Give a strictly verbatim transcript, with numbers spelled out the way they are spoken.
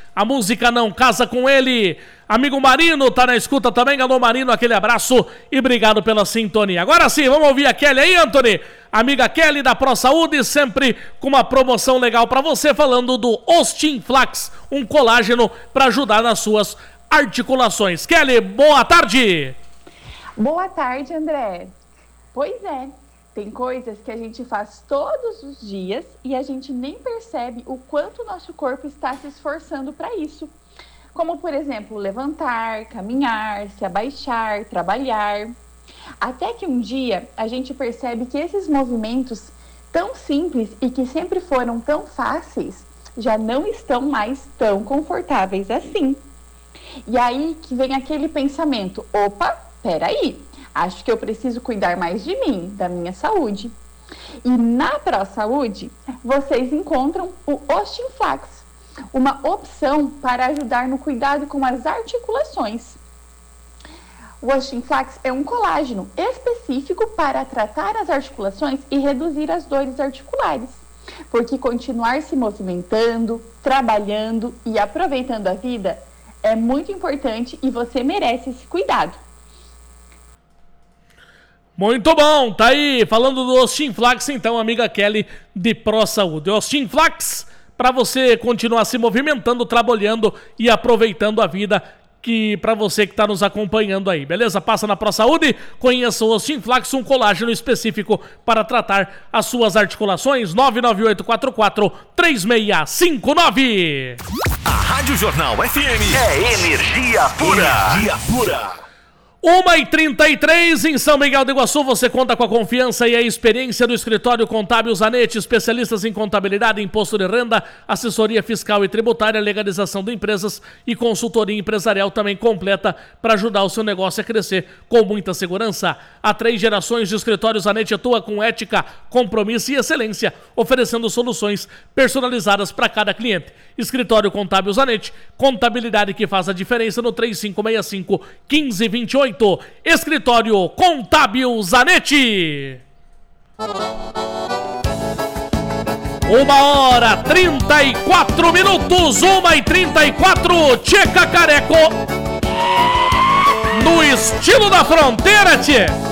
A música Não Casa Com Ele. Amigo Marino tá na escuta também. Alô, Marino, aquele abraço e obrigado pela sintonia. Agora sim, vamos ouvir a Kelly aí, Anthony. Amiga Kelly da Pro Saúde, sempre com uma promoção legal pra você, falando do Ostinflax, um colágeno pra ajudar nas suas articulações. Kelly, boa tarde. Boa tarde, André. Pois é, tem coisas que a gente faz todos os dias e a gente nem percebe o quanto o nosso corpo está se esforçando para isso. Como, por exemplo, levantar, caminhar, se abaixar, trabalhar. Até que um dia a gente percebe que esses movimentos tão simples e que sempre foram tão fáceis já não estão mais tão confortáveis assim. E aí que vem aquele pensamento, opa, peraí, acho que eu preciso cuidar mais de mim, da minha saúde. E na Pro Saúde, vocês encontram o Ostinflax, uma opção para ajudar no cuidado com as articulações. O Ostinflax é um colágeno específico para tratar as articulações e reduzir as dores articulares, porque continuar se movimentando, trabalhando e aproveitando a vida é muito importante e você merece esse cuidado. Muito bom, tá aí, falando do Ostinflax, então, amiga Kelly de Pro Saúde. Ostinflax, para você continuar se movimentando, trabalhando e aproveitando a vida, que para você que está nos acompanhando aí, beleza? Passa na Pro Saúde, conheça o Ostinflax, um colágeno específico para tratar as suas articulações. Nove nove oito quatro quatro três seis cinco nove. A Rádio Jornal F M é energia pura. Energia pura. uma e trinta e três em São Miguel do Iguaçu, você conta com a confiança e a experiência do escritório Contábil Zanetti, especialistas em contabilidade, imposto de renda, assessoria fiscal e tributária, legalização de empresas e consultoria empresarial também completa para ajudar o seu negócio a crescer com muita segurança. Há três gerações de escritório Zanetti atua com ética, compromisso e excelência, oferecendo soluções personalizadas para cada cliente. Escritório Contábil Zanetti, contabilidade que faz a diferença no três cinco seis cinco um cinco dois oito. Escritório Contábil Zanetti. Uma hora trinta e quatro minutos, uma e trinta e quatro, Tchê Cacareco. No estilo da fronteira, tchê.